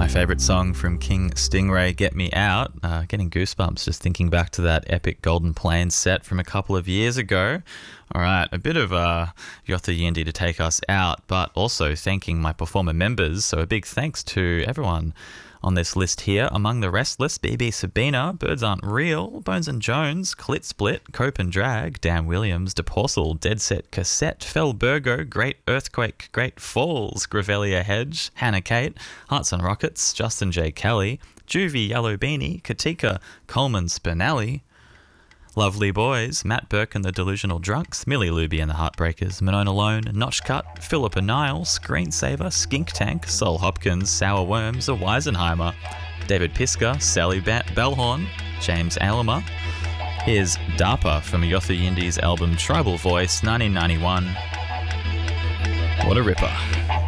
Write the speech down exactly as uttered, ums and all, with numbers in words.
My favourite song from King Stingray, Get Me Out. Uh, getting goosebumps just thinking back to that epic Golden Plains set from a couple of years ago. All right, a bit of uh, Yothu Yindi to take us out, but also thanking my performer members. So a big thanks to everyone on this list here. Among the restless, B B Sabina, Birds Aren't Real, Bones and Jones, Clit Split, Cope and Drag, Dan Williams, DePorsel, Dead Set Cassette, Fel Burgo, Great Earthquake, Great Falls, Gravelia Hedge, Hannah Kate, Hearts and Rockets, Justin J. Kelly, Juvie Yellow Beanie, Katika, Coleman Spinelli, Lovely Boys, Matt Burke and the Delusional Drunks, Millie Luby and the Heartbreakers, Manone Alone, Notchcut, Philippa Nile, Screensaver, Skink Tank, Sol Hopkins, Sour Worms, a Weisenheimer, David Pisker, Sally ba- Bellhorn, James Alamer. Here's DARPA from Yothu Yindi's album Tribal Voice, nineteen ninety-one. What a ripper.